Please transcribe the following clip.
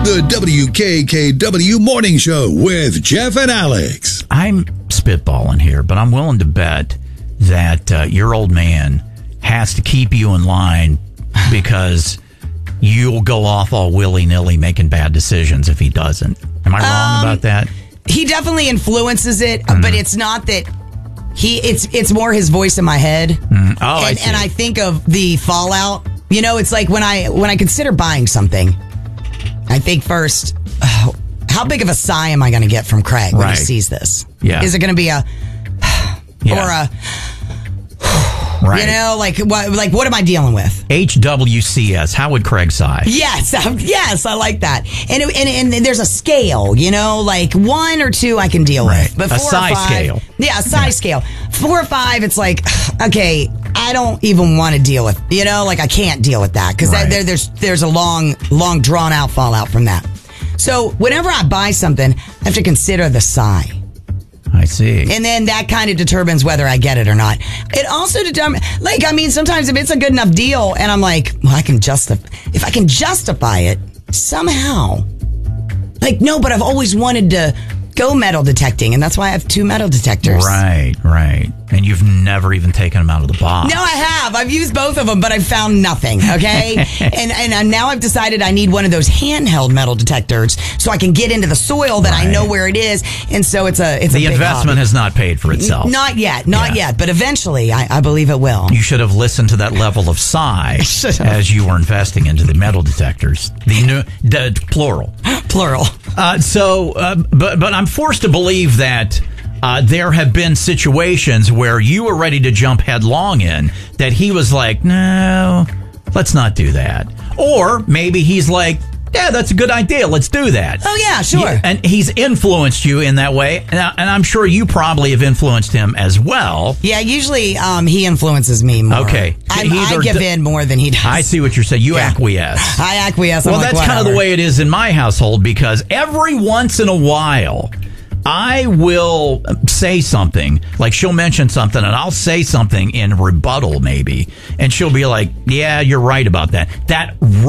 The WKKW Morning Show with Jeff and Alex. I'm spitballing here, but I'm willing to bet that your old man has to keep you in line because you'll go off all willy-nilly making bad decisions if he doesn't. Am I wrong about that? He definitely influences it, but it's not that it's more his voice in my head. I see. And I think of the fallout. You know, it's like when I consider buying something, I think first, how big of a sigh am I going to get from Craig when he sees this? Yeah. Is it going to be a or a right? You know, like what am I dealing with? HWCS. How would Craig sigh? Yes, I like that. And there's a scale, you know, like 1 or 2 I can deal with, but 4 a or sigh 5, scale. Yeah, a sigh scale. 4 or 5, it's like, okay, I don't even want to deal with, you know, like I can't deal with that because there's a long drawn out fallout from that. So whenever I buy something, I have to consider the sigh. I see. And then that kind of determines whether I get it or not. It also determines, like, I mean, sometimes if it's a good enough deal and I'm like, well, if I can justify it somehow. Like, no, but I've always wanted to go metal detecting, and that's why I have 2 metal detectors. Right. And you've never even taken them out of the box. No, I have. I've used both of them, but I've found nothing, okay? and now I've decided I need one of those handheld metal detectors so I can get into the soil that I know where it is, and so it's a the investment has not paid for itself. Not yet, but eventually I believe it will. You should have listened to that level of sigh as you were investing into the metal detectors. The plural. But I'm forced to believe that there have been situations where you were ready to jump headlong in that he was like, no, let's not do that. Or maybe he's like, yeah, that's a good idea. Let's do that. Oh, yeah, sure. And he's influenced you in that way. And I'm sure you probably have influenced him as well. Yeah, usually he influences me more. Okay. I give in more than he does. I see what you're saying. You acquiesce. I acquiesce. Well, that's kind of the way it is in my household because every once in a while, I will say something, like she'll mention something and I'll say something in rebuttal maybe, and she'll be like, yeah, you're right about that. That